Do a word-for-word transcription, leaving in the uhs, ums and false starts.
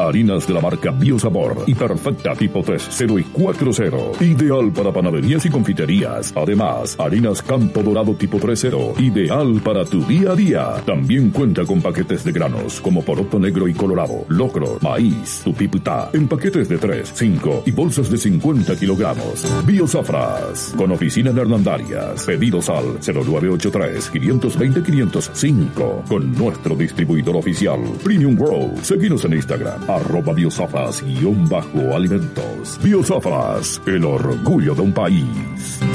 Harinas de la marca Biosabor y Perfecta tipo tres cero y cuatro cero. Ideal para panaderías y confiterías. Además, harinas Campo Dorado tipo tres cero. Ideal para tu día a día. También cuenta con paquetes de granos como poroto negro y colorado, locro, maíz, tupiputá, en paquetes de tres, cinco y bolsas de cincuenta kilogramos. Biosafras, con oficina en Hernandarias. Pedidos al cero nueve ocho tres, cinco dos cero, cinco cero cinco. Con nuestro distribuidor oficial, Premium World. Seguinos en Instagram, arroba biosafras-alimentos. Biosafras, el orgullo de un país.